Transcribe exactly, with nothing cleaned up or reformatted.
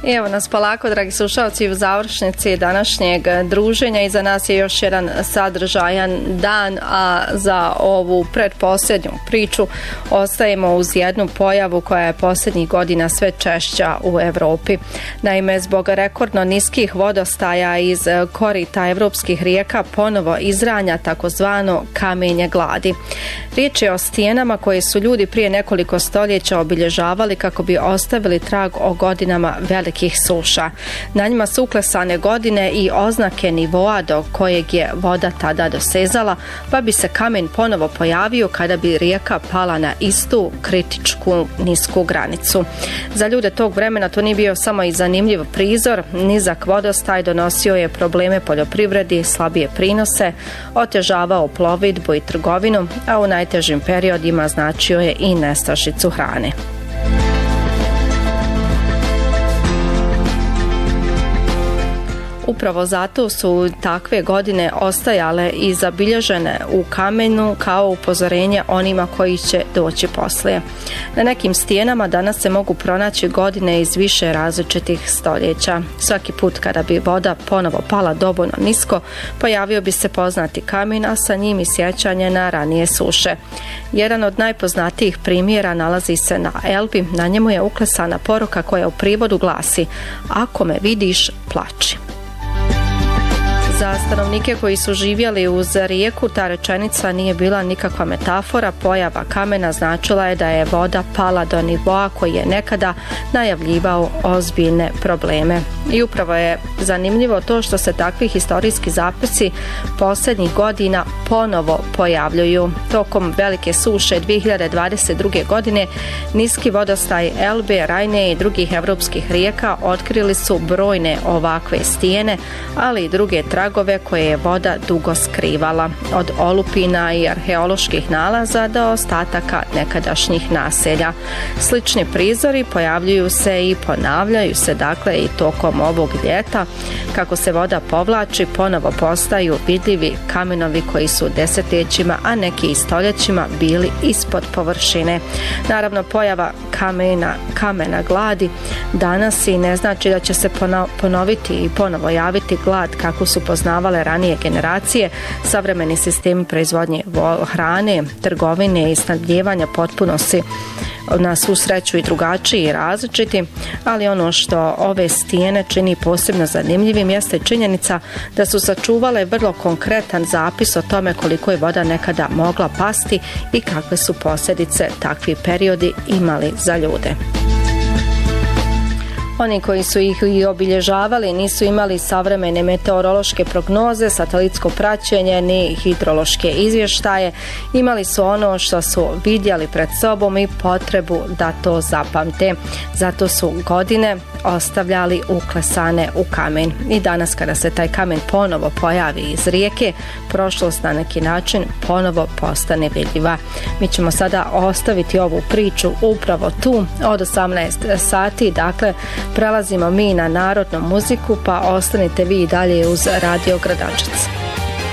Evo nas polako, dragi slušalci, u završnici današnjeg druženja. Iza nas je još jedan sadržajan dan, a za ovu predposljednju priču ostajemo uz jednu pojavu koja je posljednjih godina sve češća u Evropi. Naime, zbog rekordno niskih vodostaja iz korita evropskih rijeka ponovo izranja takozvano kamenje gladi. Riječ je o stijenama koje su ljudi prije nekoliko stoljeća obilježavali kako bi ostavili trag o godinama velikih suša. Na njima su uklesane godine i oznake nivoa do kojeg je voda tada dosezala, pa bi se kamen ponovo pojavio kada bi rijeka pala na istu kritičku nisku granicu. Za ljude tog vremena to nije bio samo i zanimljiv prizor, nizak vodostaj donosio je probleme poljoprivredi, slabije prinose, otežavao plovidbu i trgovinu, a u najtežim periodima značio je i nestašicu hrane. Upravo zato su takve godine ostajale i zabilježene u kamenu kao upozorenje onima koji će doći poslije. Na nekim stijenama danas se mogu pronaći godine iz više različitih stoljeća. Svaki put kada bi voda ponovo pala dovoljno nisko, pojavio bi se poznati kamen, a sa njim i sjećanje na ranije suše. Jedan od najpoznatijih primjera nalazi se na Elbi. Na njemu je uklesana poruka koja u prijevodu glasi: "Ako me vidiš, plači." Za stanovnike koji su živjeli uz rijeku, ta rečenica nije bila nikakva metafora. Pojava kamena značila je da je voda pala do nivoa koji je nekada najavljivao ozbiljne probleme. I upravo je zanimljivo to što se takvi historijski zapisi posljednjih godina ponovo pojavljuju. Tokom velike suše dvije hiljade dvadeset druge. godine niski vodostaj Elbe, Rajne i drugih evropskih rijeka otkrili su brojne ovakve stijene, ali i druge tragove koje je voda dugo skrivala, od olupina i arheoloških nalaza do ostataka nekadašnjih naselja. Slični prizori pojavljuju se i ponavljaju se dakle i tokom ovog ljeta. Kako se voda povlači, ponovo postaju vidljivi kamenovi koji su desetljećima, a neki i stoljećima bili ispod površine. Naravno, pojava kamena, kamena gladi danas i ne znači da će se ponoviti i ponovo javiti glad kako su poznavale ranije generacije. Savremeni sistemi proizvodnje hrane, trgovine i snabdijevanja potpuno si na svu sreću i drugačiji i različiti, ali ono što ove stijene čini posebno zanimljivim jeste činjenica da su sačuvale vrlo konkretan zapis o tome koliko je voda nekada mogla pasti i kakve su posljedice takvi periodi imali za ljude. Oni koji su ih i obilježavali nisu imali savremene meteorološke prognoze, satelitsko praćenje ni hidrološke izvještaje. Imali su ono što su vidjeli pred sobom i potrebu da to zapamte. Zato su godine ostavljali uklesane u kamen. I danas kada se taj kamen ponovo pojavi iz rijeke, prošlost na neki način ponovo postane vidljiva. Mi ćemo sada ostaviti ovu priču upravo tu od osamnaest sati, dakle prelazimo mi na narodnu muziku, pa ostanite vi i dalje uz Radio Gradačac.